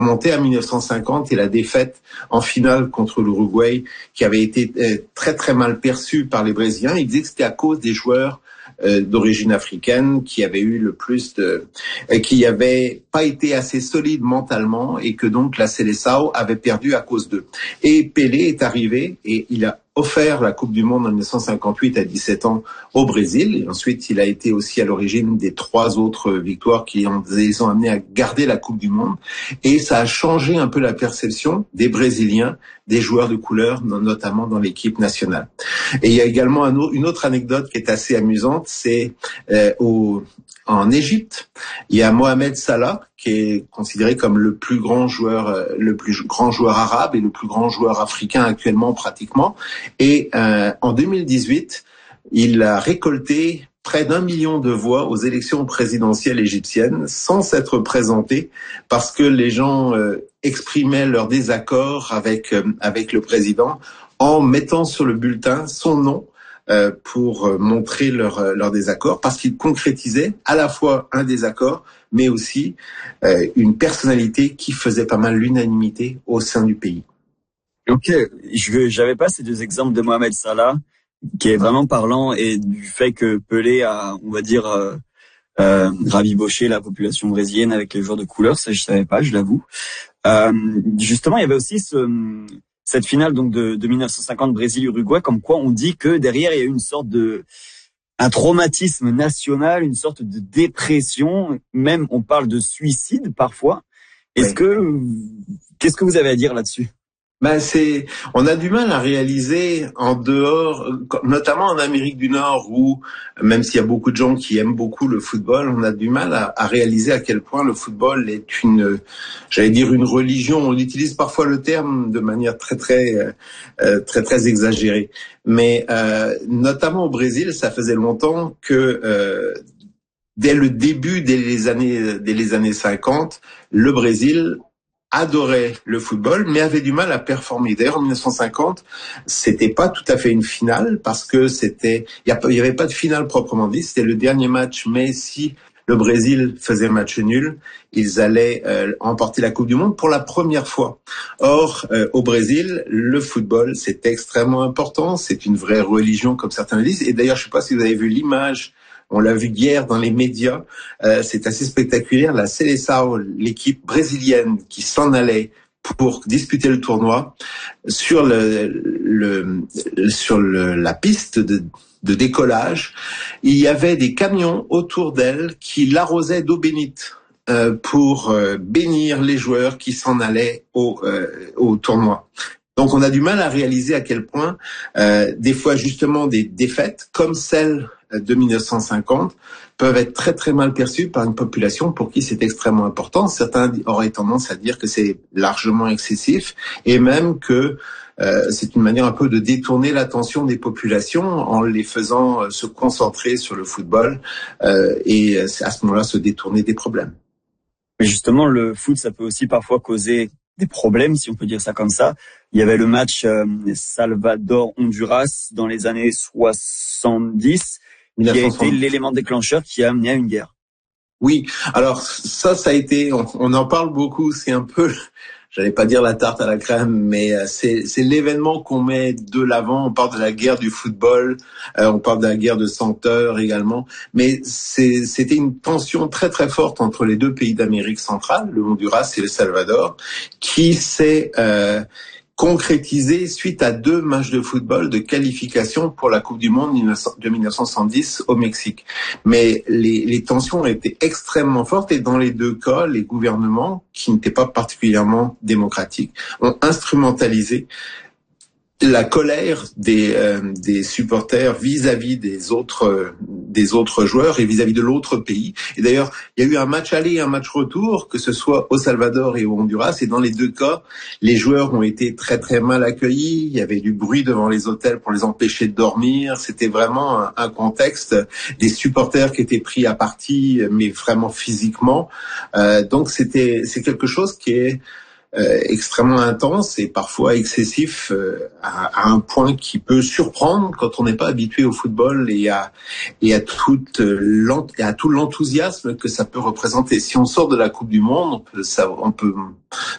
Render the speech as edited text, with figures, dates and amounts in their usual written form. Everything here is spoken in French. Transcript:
remonter à 1950 et la défaite en finale contre l'Uruguay qui avait été très très mal perçue par les Brésiliens. Ils disaient que c'était à cause des joueurs d'origine africaine qui avaient eu le plus qui avaient pas été assez solides mentalement et que donc la Seleção avait perdu à cause d'eux. Et Pelé est arrivé et il a offert la Coupe du Monde en 1958 à 17 ans au Brésil. Et ensuite, il a été aussi à l'origine des 3 autres victoires qui les ont amenés à garder la Coupe du Monde. Et ça a changé un peu la perception des Brésiliens, des joueurs de couleur, notamment dans l'équipe nationale. Et il y a également une autre anecdote qui est assez amusante, c'est en Égypte, il y a Mohamed Salah qui est considéré comme le plus grand joueur arabe et le plus grand joueur africain actuellement pratiquement. Et en 2018, il a récolté près d'1 million de voix aux élections présidentielles égyptiennes sans s'être présenté parce que les gens exprimaient leur désaccord avec le président en mettant sur le bulletin son nom pour montrer leur désaccord, parce qu'ils concrétisaient à la fois un désaccord, mais aussi une personnalité qui faisait pas mal l'unanimité au sein du pays. Ok, j'avais pas ces 2 exemples de Mohamed Salah, qui est vraiment parlant, et du fait que Pelé a, on va dire, rabiboché la population brésilienne avec les joueurs de couleur, ça je savais pas, je l'avoue. Justement, il y avait aussi cette finale donc de 1950 Brésil-Uruguay, comme quoi on dit que derrière il y a eu une sorte un traumatisme national, une sorte de dépression, même on parle de suicide parfois. Qu'est-ce que vous avez à dire là-dessus? On a du mal à réaliser en dehors, notamment en Amérique du Nord où, même s'il y a beaucoup de gens qui aiment beaucoup le football, on a du mal à réaliser à quel point le football est une religion. On utilise parfois le terme de manière très exagérée. Mais, notamment au Brésil, ça faisait longtemps que, dès les années 50, le Brésil adorait le football, mais avait du mal à performer. D'ailleurs, en 1950, c'était pas tout à fait une finale parce que il y avait pas de finale proprement dit. C'était le dernier match, mais si le Brésil faisait match nul, ils allaient emporter la Coupe du Monde pour la première fois. Or, au Brésil, le football, c'est extrêmement important. C'est une vraie religion, comme certains le disent. Et d'ailleurs, je sais pas si vous avez vu l'image. On l'a vu hier dans les médias, c'est assez spectaculaire. La Seleção, l'équipe brésilienne qui s'en allait pour disputer le tournoi, sur la piste de décollage, il y avait des camions autour d'elle qui l'arrosaient d'eau bénite pour bénir les joueurs qui s'en allaient au tournoi. Donc on a du mal à réaliser à quel point des fois justement des défaites comme celle de 1950 peuvent être très très mal perçues par une population pour qui c'est extrêmement important. Certains auraient tendance à dire que c'est largement excessif et même que c'est une manière un peu de détourner l'attention des populations en les faisant se concentrer sur le football et à ce moment-là se détourner des problèmes. Mais justement, le foot, ça peut aussi parfois causer des problèmes, si on peut dire ça comme ça. Il y avait le match Salvador-Honduras dans les années 70, qui a été l'élément déclencheur qui a amené à une guerre. Oui, alors ça a été, on en parle beaucoup, c'est un peu, j'allais pas dire la tarte à la crème, mais c'est l'événement qu'on met de l'avant. On parle de la guerre du football, on parle de la guerre de 100 heures également, mais c'était une tension très très forte entre les 2 pays d'Amérique centrale, le Honduras et le Salvador, qui s'est concrétisé suite à 2 matchs de football de qualification pour la Coupe du Monde de 1970 au Mexique. Mais les tensions étaient extrêmement fortes et dans les 2 cas, les gouvernements, qui n'étaient pas particulièrement démocratiques, ont instrumentalisé la colère des supporters vis-à-vis des autres joueurs et vis-à-vis de l'autre pays. Et d'ailleurs, il y a eu un match aller et un match retour, que ce soit au Salvador et au Honduras, et dans les 2 cas, les joueurs ont été très très mal accueillis. Il y avait du bruit devant les hôtels pour les empêcher de dormir. C'était vraiment un contexte, des supporters qui étaient pris à partie, mais vraiment physiquement. Donc c'est quelque chose qui est extrêmement intense et parfois excessif à un point qui peut surprendre quand on n'est pas habitué au football et à tout l'enthousiasme que ça peut représenter. Si on sort de la Coupe du Monde, on peut